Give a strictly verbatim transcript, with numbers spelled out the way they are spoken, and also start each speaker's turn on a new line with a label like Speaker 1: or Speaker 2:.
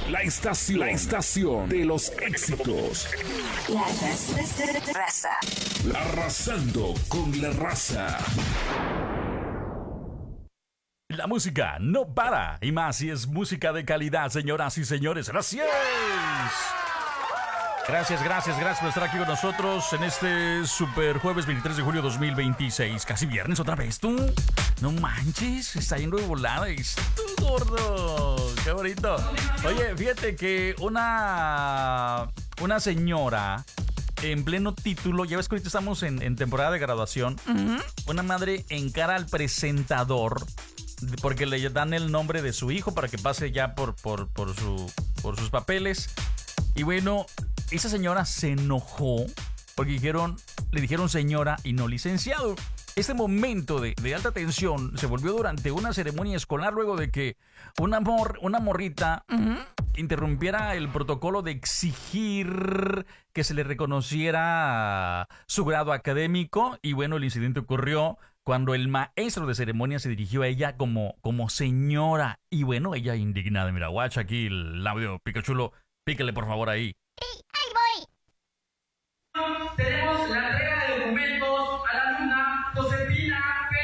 Speaker 1: La estación, la estación de los éxitos.
Speaker 2: La raza.
Speaker 1: Arrasando con la raza.
Speaker 3: La música no para, y más si es música de calidad, señoras y señores. ¡Gracias! Gracias, gracias, gracias por estar aquí con nosotros en este super jueves veintitrés de julio de dos mil veintiséis. Casi viernes otra vez, tú. No manches, está yendo de volada. Es tú, gordo. Qué bonito. Oye, fíjate que una, una señora en pleno título, ya ves que ahorita estamos en, en temporada de graduación. Uh-huh. Una madre encara al presentador porque le dan el nombre de su hijo para que pase ya por, por, por, su, por sus papeles. Y bueno, esa señora se enojó porque dijeron, le dijeron señora y no licenciado. Este momento de, de alta tensión se volvió durante una ceremonia escolar luego de que una, mor, una morrita uh-huh. interrumpiera el protocolo de exigir que se le reconociera su grado académico. Y bueno, el incidente ocurrió cuando el maestro de ceremonia se dirigió a ella como, como señora. Y bueno, ella indignada, mira, guacha aquí el audio, Pikachulo. Píquele por favor ahí.